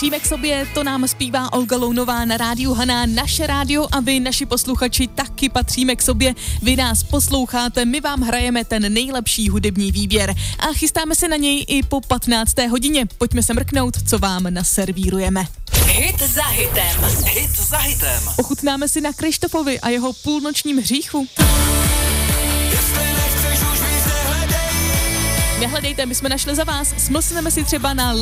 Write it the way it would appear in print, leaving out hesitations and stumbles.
Patříme k sobě, to nám zpívá Olga Lounová na rádiu Haná, naše rádio, a vy, naši posluchači, taky patříme k sobě. Vy nás posloucháte, my vám hrajeme ten nejlepší hudební výběr a chystáme se na něj i po 15. hodině. Pojďme se mrknout, co vám naservírujeme. Hit za hitem. Hit za hitem. Ochutnáme si na Krištofovi a jeho půlnočním hříchu. Nehledejte, my jsme našli za vás. Smlsneme si třeba na